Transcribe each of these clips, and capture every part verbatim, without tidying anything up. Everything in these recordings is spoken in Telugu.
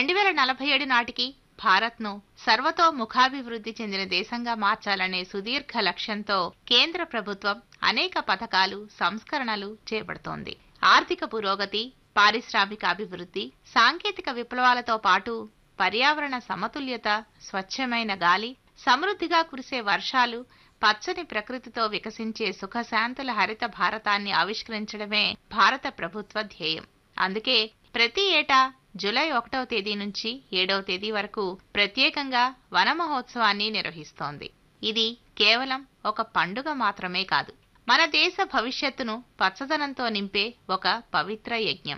రెండు వేల నలభై ఏడు నాటికి భారత్ను సర్వతోముఖాభివృద్ధి చెందిన దేశంగా మార్చాలనే సుదీర్ఘ లక్ష్యంతో కేంద్ర ప్రభుత్వం అనేక పథకాలు, సంస్కరణలు చేపడుతోంది. ఆర్థిక పురోగతి, పారిశ్రామిక అభివృద్ధి, సాంకేతిక విప్లవాలతో పాటు పర్యావరణ సమతుల్యత, స్వచ్ఛమైన గాలి, సమృద్ధిగా కురిసే వర్షాలు, పచ్చని ప్రకృతితో వికసించే సుఖశాంతుల హరిత భారతాన్ని ఆవిష్కరించడమే భారత ప్రభుత్వ ధ్యేయం. అందుకే ప్రతి ఏటా జూలై ఒకటవ తేదీ నుంచి ఏడవ తేదీ వరకు ప్రత్యేకంగా వన మహోత్సవాన్ని నిర్వహిస్తోంది. ఇది కేవలం ఒక పండుగ మాత్రమే కాదు, మన దేశ భవిష్యత్తును పచ్చదనంతో నింపే ఒక పవిత్ర యజ్ఞం.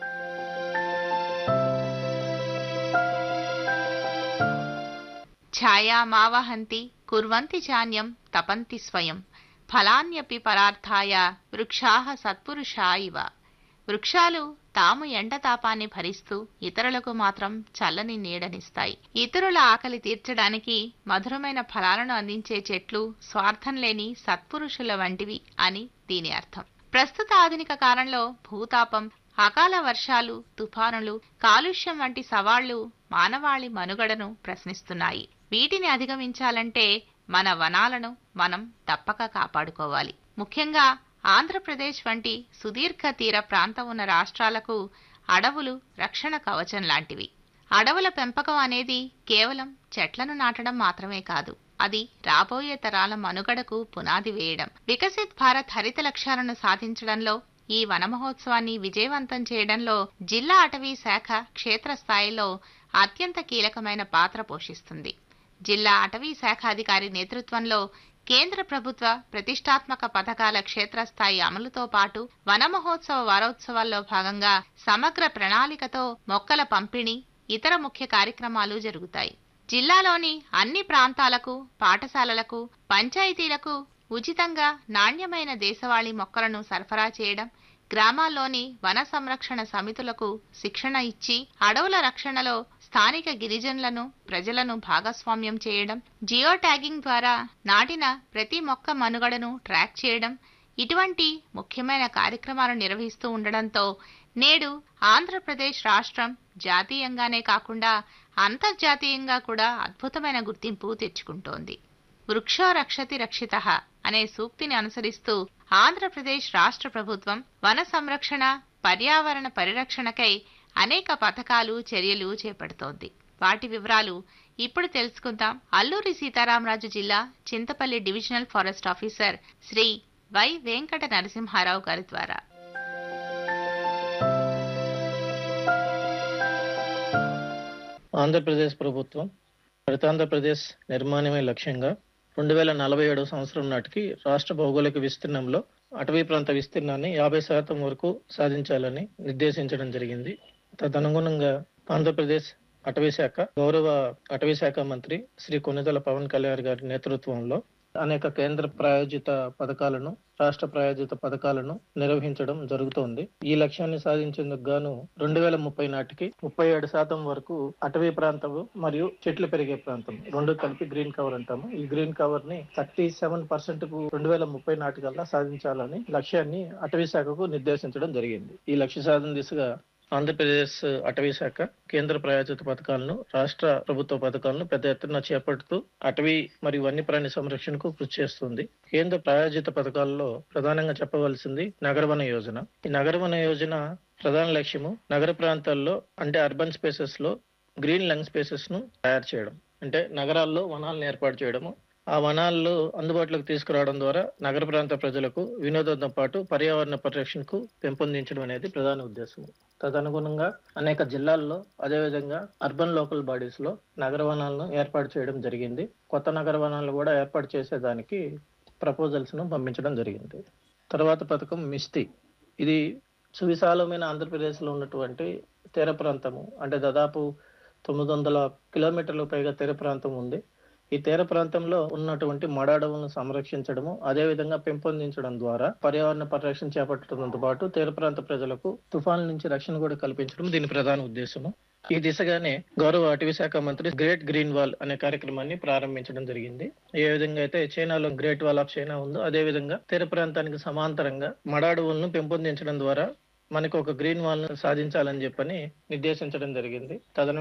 ఛాయా మావహంతి కుర్వంతి చాన్యం తపంతి స్వయం ఫలాన్యపి పరార్థాయ వృక్షాః సత్పురుషా ఇవ. వృక్షాలు తాము ఎండతాపాన్ని భరిస్తూ ఇతరులకు మాత్రం చల్లని నీడనిస్తాయి. ఇతరుల ఆకలి తీర్చడానికి మధురమైన ఫలాలను అందించే చెట్లు స్వార్థం లేని సత్పురుషుల వంటివి అని దీని అర్థం. ప్రస్తుత ఆధునిక కాలంలో భూతాపం, అకాల వర్షాలు, తుఫానులు, కాలుష్యం వంటి సవాళ్లు మానవాళి మనుగడను ప్రశ్నిస్తున్నాయి. వీటిని అధిగమించాలంటే మన వనాలను మనం తప్పక కాపాడుకోవాలి. ముఖ్యంగా ఆంధ్రప్రదేశ్ వంటి సుదీర్ఘ తీర ప్రాంతం ఉన్న రాష్ట్రాలకు అడవులు రక్షణ కవచం లాంటివి. అడవుల పెంపకం అనేది కేవలం చెట్లను నాటడం మాత్రమే కాదు, అది రాబోయే తరాల మనుగడకు పునాది వేయడం. వికసిత్ భారత్ హరిత లక్ష్యాలను సాధించడంలో, ఈ వన మహోత్సవాన్ని విజయవంతం చేయడంలో జిల్లా అటవీ శాఖ క్షేత్రస్థాయిలో అత్యంత కీలకమైన పాత్ర పోషిస్తుంది. జిల్లా అటవీ శాఖ అధికారి నేతృత్వంలో కేంద్ర ప్రభుత్వ ప్రతిష్టాత్మక పథకాల క్షేత్రస్థాయి అమలుతో పాటు వన మహోత్సవ వారోత్సవాల్లో భాగంగా సమగ్ర ప్రణాళికతో మొక్కల పంపిణీ, ఇతర ముఖ్య కార్యక్రమాలు జరుగుతాయి. జిల్లాలోని అన్ని ప్రాంతాలకు, పాఠశాలలకు, పంచాయతీలకు ఉచితంగా నాణ్యమైన దేశవాళీ మొక్కలను సరఫరా చేయడం, గ్రామాల్లోని వన సంరక్షణ సమితులకు శిక్షణ ఇచ్చి అడవుల రక్షణలో స్థానిక గిరిజనులను, ప్రజలను భాగస్వామ్యం చేయడం, జియో ట్యాగింగ్ ద్వారా నాటిన ప్రతి మొక్క మనుగడను ట్రాక్ చేయడం, ఇటువంటి ముఖ్యమైన కార్యక్రమాలు నిర్వహిస్తూ ఉండడంతో నేడు ఆంధ్రప్రదేశ్ రాష్ట్రం జాతీయంగానే కాకుండా అంతర్జాతీయంగా కూడా అద్భుతమైన గుర్తింపు తెచ్చుకుంటోంది. వృక్షో రక్షతి రక్షితః అనే సూక్తిని అనుసరిస్తూ ఆంధ్రప్రదేశ్ రాష్ట్ర ప్రభుత్వం వన సంరక్షణ, పర్యావరణ పరిరక్షణకై అనేక పథకాలు, చర్యలు చేపడుతోంది. వాటి వివరాలు ఇప్పుడు తెలుసుకుందాం అల్లూరి సీతారామరాజు జిల్లా Chintapalli divisional forest officer Shri why Venkata Narasimha Rao గారి ద్వారా. ఆంధ్రప్రదేశ్ ప్రభుత్వం హరితాంధ్రప్రదేశ్ నిర్మాణమే లక్ష్యంగా రెండు వేల నలభై ఏడవ సంవత్సరం నాటికి రాష్ట్ర భౌగోళిక విస్తీర్ణంలో అటవీ ప్రాంత విస్తీర్ణాన్ని యాభై శాతం వరకు సాధించాలని నిర్దేశించడం జరిగింది. తదనుగుణంగా ఆంధ్రప్రదేశ్ అటవీ శాఖ గౌరవ అటవీ శాఖ మంత్రి శ్రీ కొణిదెల పవన్ కళ్యాణ్ గారి నేతృత్వంలో అనేక కేంద్ర ప్రాయోజిత పథకాలను, రాష్ట్ర ప్రాయోజిత పథకాలను నిర్వహించడం జరుగుతోంది. ఈ లక్ష్యాన్ని సాధించేందుకు గాను రెండు వేల ముప్పై నాటికి ముప్పై ఏడు శాతం వరకు అటవీ ప్రాంతం మరియు చెట్లు పెరిగే ప్రాంతం రెండు కలిపి గ్రీన్ కవర్ అంటాము. ఈ గ్రీన్ కవర్ ని థర్టీ సెవెన్ పర్సెంట్ కు రెండు వేల ముప్పై నాటికల్లా సాధించాలని లక్ష్యాన్ని అటవీ శాఖకు నిర్దేశించడం జరిగింది. ఈ లక్ష్య సాధన దిశగా ఆంధ్రప్రదేశ్ అటవీ శాఖ కేంద్ర ప్రాయోజిత పథకాలను, రాష్ట్ర ప్రభుత్వ పథకాలను పెద్ద ఎత్తున చేపడుతూ అటవీ మరియు వన్యప్రాణి సంరక్షణకు కృషి చేస్తుంది. కేంద్ర ప్రాయోజిత పథకాల్లో ప్రధానంగా చెప్పవలసింది నగరవన యోజన. ఈ నగరవన యోజన ప్రధాన లక్ష్యము నగర ప్రాంతాల్లో అంటే అర్బన్ స్పేసెస్ లో గ్రీన్ లంగ్ స్పేసెస్ ను తయారు చేయడం, అంటే నగరాల్లో వనాలను ఏర్పాటు చేయడము. ఆ వనాల్లో అందుబాటులోకి తీసుకురావడం ద్వారా నగర ప్రాంత ప్రజలకు వినోదంతో పాటు పర్యావరణ పరిరక్షణకు పెంపొందించడం అనేది ప్రధాన ఉద్దేశం. తదనుగుణంగా అనేక జిల్లాల్లో అదేవిధంగా అర్బన్ లోకల్ బాడీస్ లో నగర వనాలను ఏర్పాటు చేయడం జరిగింది. కొత్త నగర వనాలను కూడా ఏర్పాటు చేసేదానికి ప్రపోజల్స్ ను పంపించడం జరిగింది. తర్వాత పథకం మిస్తి. ఇది సువిశాలమైన ఆంధ్రప్రదేశ్ లో ఉన్నటువంటి తీర ప్రాంతము, అంటే దాదాపు తొమ్మిది వందల కిలోమీటర్లకు పైగా తీర ప్రాంతం ఉంది. ఈ తీర ప్రాంతంలో ఉన్నటువంటి మడ అడవులను సంరక్షించడము, అదేవిధంగా పెంపొందించడం ద్వారా పర్యావరణ పరిరక్షణ చేపట్టడంతో పాటు తీర ప్రాంత ప్రజలకు తుఫాన్ల నుంచి రక్షణ కూడా కల్పించడం దీని ప్రధాన ఉద్దేశము. ఈ దిశగానే గౌరవ అటవీ శాఖ మంత్రి గ్రేట్ గ్రీన్ వాల్ అనే కార్యక్రమాన్ని ప్రారంభించడం జరిగింది. ఏ విధంగా అయితే చైనాలో గ్రేట్ వాల్ ఆఫ్ చైనా ఉందో అదే విధంగా తీర ప్రాంతానికి సమాంతరంగా మడ అడవులను పెంపొందించడం ద్వారా మనకు ఒక గ్రీన్ వాల్ సాధించాలని చెప్పని నిర్దేశించడం జరిగింది. తదను